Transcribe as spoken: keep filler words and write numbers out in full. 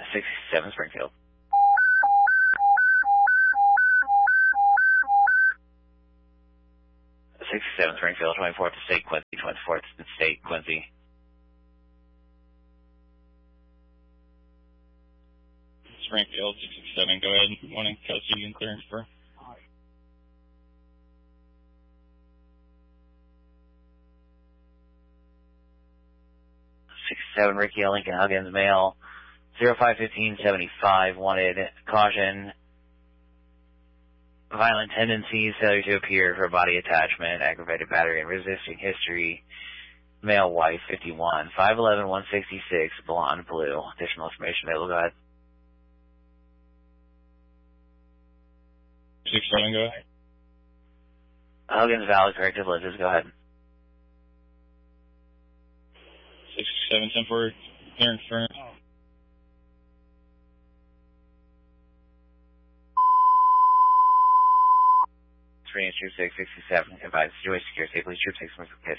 sixty-seven Springfield. sixty-seven Springfield, twenty-fourth State Quincy, twenty-fourth State Quincy. Springfield, six six seven, go ahead. Morning, custody and clearance for. sixty-seven Ricky L. Lincoln Huggins, male, zero five fifteen seventy-five, wanted caution, violent tendencies, failure to appear for body attachment, aggravated battery and resisting history, male, wife, fifty-one, five eleven, one sixty-six, blonde, blue. Additional information available, go ahead. six seven, go ahead. Huggins, valid, corrective lenses, go ahead. six seven, temporary clearance for. Three and two six sixty-seven. Advise situation secure safely. Troop six.